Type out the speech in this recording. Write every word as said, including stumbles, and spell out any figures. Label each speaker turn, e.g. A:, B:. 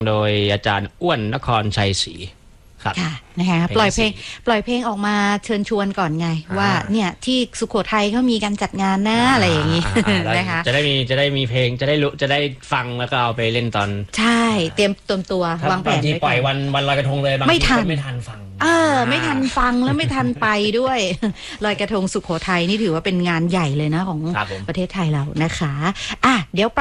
A: โดยอาจารย์อ้วนนครชัยศรีครับ
B: ค่ะนะคะปล่อยเพลงปล่อยเพลงออกมาเชิญชวนก่อนไงว่าเนี่ยที่สุโขทัยเขามีการจัดงานนะอะไรอย่างนี้นะคะ
A: จะได้มีจะได้มีเพลงจะได้รู้จะได้ฟังแล้วก็เอาไปเล่นตอน
B: ใช่เตรียมตัวตัววางแผน
A: บางทีปล่อยวันวันลอยกระทงเลยบางทีก็ไม่ทันฟัง
B: เออไม่ทันฟังแล้วไม่ทันไปด้วยลอยกระทงสุโขทัยนี่ถือว่าเป็นงานใหญ่เลยนะของประเทศไทยเรานะคะอ่ะเดี๋ยว